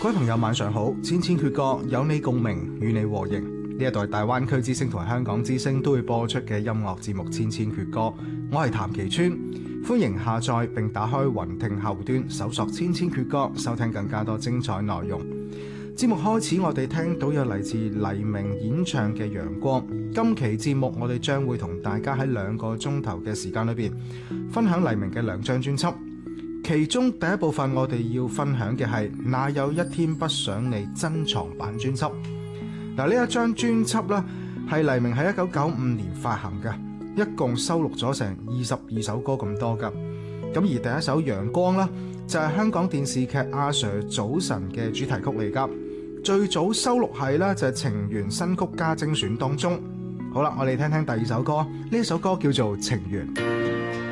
各位朋友晚上好，千千闕歌有你共鳴，與你和應。呢一代大灣區之聲同香港之聲都會播出嘅音樂節目《千千闕歌》，我係譚其川，歡迎下載並打開雲聽後端搜索《千千闕歌》，收聽更加多精彩內容。節目開始，我哋聽到有嚟自黎明演唱嘅《陽光》。今期節目我哋將會同大家喺2個鐘頭嘅時間裏邊分享黎明嘅2張專輯。其中第一部分我哋要分享嘅係哪有一天不想你珍藏版專輯。嗱，呢一張專輯呢係黎明喺1995年發行嘅，一共收錄咗成22首歌咁多噶。咁而第一首《陽光》呢，就係香港電視劇阿 Sir 早晨嘅主題曲嚟噶。最早收錄係呢就係情緣新曲加精選當中。好啦，我哋聽聽第2首歌，呢首歌叫做《情緣》。